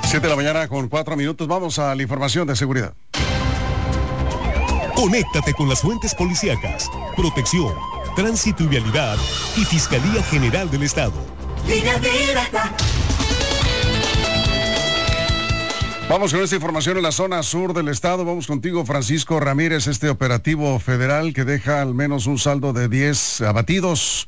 7:04 a.m. Vamos a la información de seguridad. Conéctate con las fuentes policíacas, protección, tránsito y vialidad y Fiscalía General del Estado. Línea directa. Vamos con esta información en la zona sur del estado. Vamos contigo, Francisco Ramírez. Este operativo federal que deja al menos un saldo de 10 abatidos